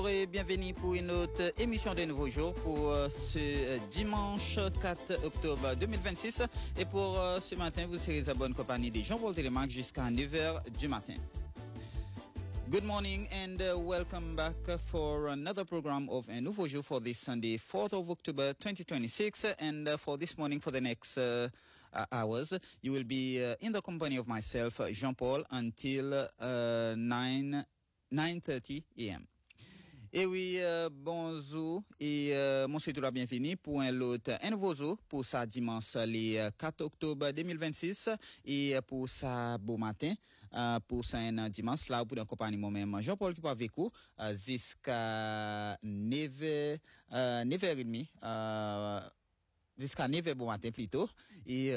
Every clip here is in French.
Et bienvenue pour une autre émission de Nouveau Jour pour ce dimanche 4 octobre 2026. Et pour ce matin, vous serez à bonne compagnie de Jean-Paul Télémac jusqu'à 9h du matin. Good morning and welcome back for another program of A Nouveau Jour for this Sunday, 4th of October 2026. And for this morning, for the next hours, you will be in the company of myself, Jean-Paul, until 9:30 a.m. Et oui, bonjour et monsieur tout la bienvenue pour un nouveau jour pour ça dimanche le 4 octobre 2026 et pour ça beau matin pour ça un dimanche là pour accompagner moi-même Jean-Paul qui peut avec vous jusqu'à 9h30 jusqu'à 9h bon matin plutôt et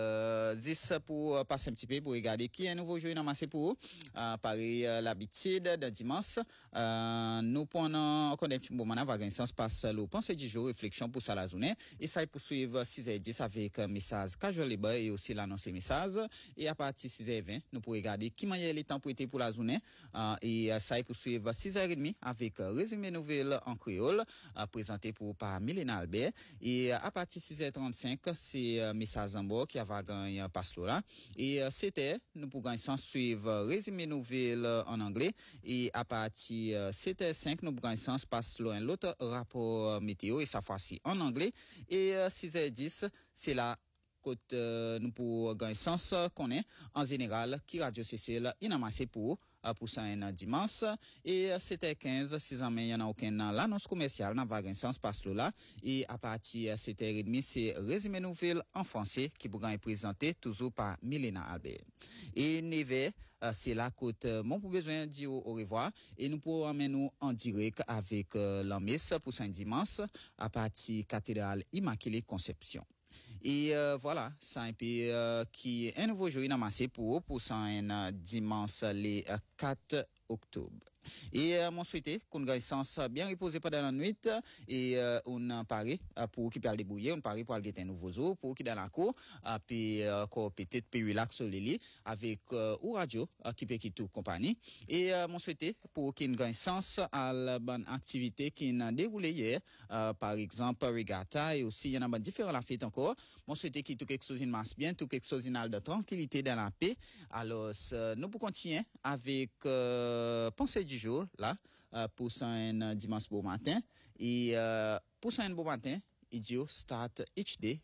juste pour passer un petit peu pour regarder qui est un nouveau jour dans massé pour pareil l'habitude de dimanche nous pendant encore un petit moment avant un sens passe le pensée du jour réflexion pour ça la journée et ça poursuivre 6h10 avec message casual libre et aussi l'annoncer message et à partir 6h20 nous pour regarder qui manière les temps pour la journée et ça poursuivre 6h30 avec résumé nouvelle en créole présenté par Milena Albert et à partir 6h35, c'est message en bas qui va gagner passe là. Et c'était, nous pourrons suivre résumé nouvelle en anglais. Et à partir 7h05, nous pourrons passe là l'autre rapport météo et ça fois-ci en anglais. Et 6h10, c'est là que nous pourrons gagner sens qu'on est en général qui Radio Cécile inamassé pour ça un dimanche et 7h15 si jamais il y en a aucun l'annonce commerciale n'a pas un sens passe là et à partir 7h30 c'est résumé nouvelle en français qui pourra être présenté toujours par Milena Albert et 9h c'est là que mon pour besoin dire au revoir et nous pourrons nous en direct avec la messe pour ce dimanche à partir cathédrale Immaculée Conception. Et voilà, c'est un peu qui est un nouveau jour inamassé pour ça un dimanche le 4 octobre. Et mon souhaité qu'on gagne sens bien reposé pendant la nuit et on parie pour qui peut débrouiller on parie pour aller un nouveau jour pour qui dans la cour puis peut-être puis relax sur les lits avec ou radio qui peut qui tout compagnie et mon souhaité pour qu'il gagne sens à la bonne activité qui n'a déroulé hier par exemple regatta et aussi il y en a différentes fêtes encore mon souhaité qui tout quelque chose in masse bien tout quelque chose in de tranquillité dans la paix alors nous pour continuer avec pensée du jour là pour ça un dimanche beau matin et pour ça un beau matin idiot start each day